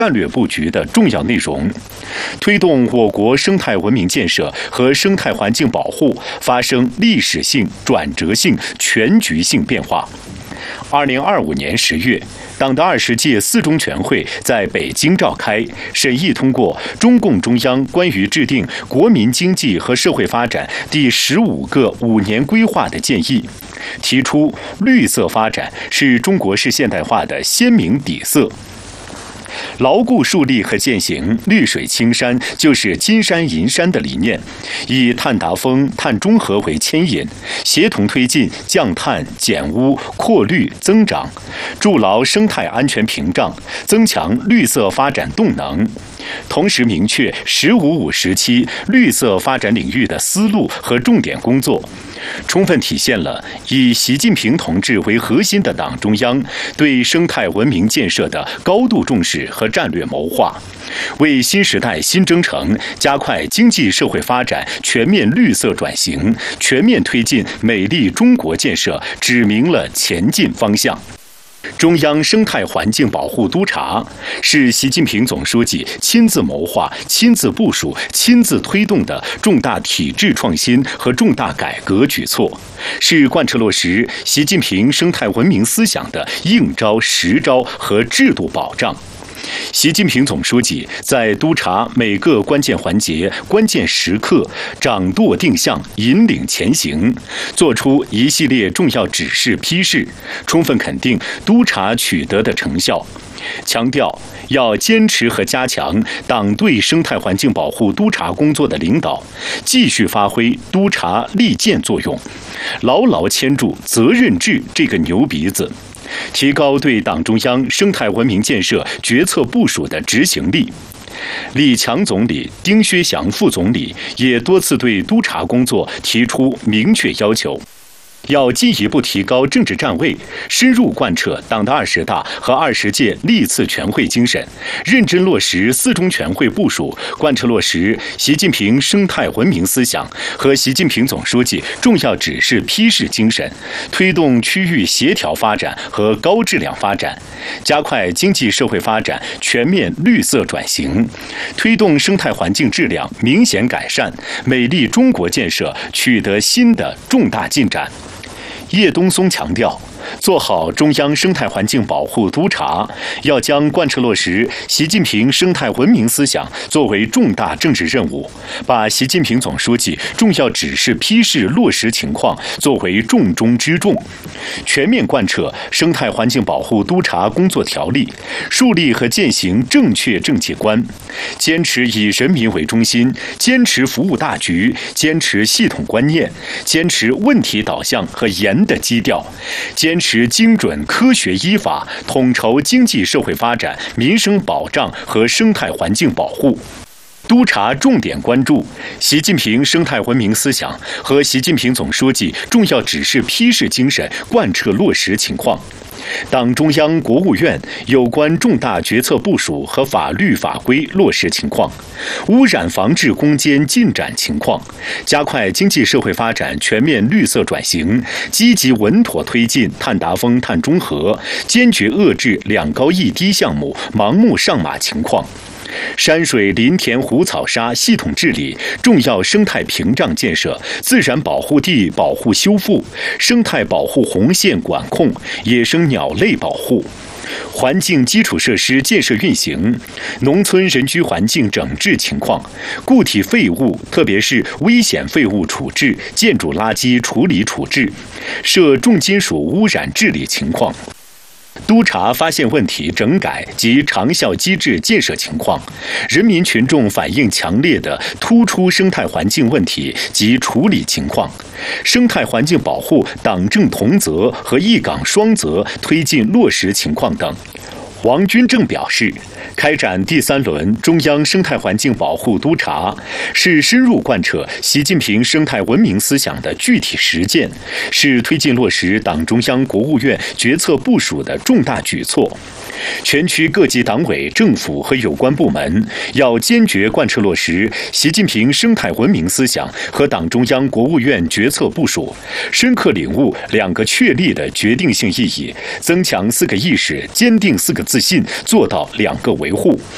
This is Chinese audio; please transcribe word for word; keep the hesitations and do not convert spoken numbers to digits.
战略布局的重要内容，推动我国生态文明建设和生态环境保护发生历史性、转折性、全局性变化。二零二五年十月，党的二十届四中全会在北京召开，审议通过中共中央关于制定国民经济和社会发展第十五个五年规划的建议，提出绿色发展是中国式现代化的鲜明底色。牢固树立和践行绿水青山就是金山银山的理念，以碳达峰、碳中和为牵引，协同推进降碳、减污、扩绿、增长，筑牢生态安全屏障，增强绿色发展动能。同时明确“十五五”时期绿色发展领域的思路和重点工作，充分体现了以习近平同志为核心的党中央对生态文明建设的高度重视和战略谋划，为新时代新征程加快经济社会发展全面绿色转型、全面推进美丽中国建设指明了前进方向。中央生态环境保护督察是习近平总书记亲自谋划、亲自部署、亲自推动的重大体制创新和重大改革举措，是贯彻落实习近平生态文明思想的硬招、实招和制度保障。习近平总书记在督察每个关键环节、关键时刻掌舵定向、引领前行，作出一系列重要指示批示，充分肯定督察取得的成效，强调要坚持和加强党对生态环境保护督察工作的领导，继续发挥督察利剑作用，牢牢牵住责任制这个牛鼻子，提高对党中央生态文明建设决策部署的执行力。李强总理、丁薛祥副总理也多次对督察工作提出明确要求，要进一步提高政治站位，深入贯彻党的二十大和二十届历次全会精神，认真落实四中全会部署，贯彻落实习近平生态文明思想和习近平总书记重要指示批示精神，推动区域协调发展和高质量发展，加快经济社会发展全面绿色转型，推动生态环境质量明显改善，美丽中国建设取得新的重大进展。叶东松强调，做好中央生态环境保护督察，要将贯彻落实习近平生态文明思想作为重大政治任务，把习近平总书记重要指示批示落实情况作为重中之重，全面贯彻生态环境保护督察工作条例，树立和践行正确政绩观，坚持以人民为中心，坚持服务大局，坚持系统观念，坚持问题导向和严的基调，坚持精准科学依法，统筹经济社会发展、民生保障和生态环境保护。督察重点关注习近平生态文明思想和习近平总书记重要指示批示精神贯彻落实情况，党中央、国务院有关重大决策部署和法律法规落实情况，污染防治攻坚进展情况，加快经济社会发展全面绿色转型，积极稳妥推进碳达峰、碳中和，坚决遏制两高一低项目盲目上马情况。山水林田湖草沙系统治理，重要生态屏障建设，自然保护地保护修复，生态保护红线管控，野生鸟类保护，环境基础设施建设运行，农村人居环境整治情况，固体废物特别是危险废物处置、建筑垃圾处理处置，涉重金属污染治理情况。督查发现问题整改及长效机制建设情况，人民群众反映强烈的突出生态环境问题及处理情况，生态环境保护党政同责和一岗双责推进落实情况等。王军正表示，开展第三轮中央生态环境保护督查，是深入贯彻习近平生态文明思想的具体实践，是推进落实党中央、国务院决策部署的重大举措。全区各级党委政府和有关部门要坚决贯彻落实习近平生态文明思想和党中央、国务院决策部署，深刻领悟两个确立的决定性意义，增强四个意识，坚定四个自信，做到两个维护，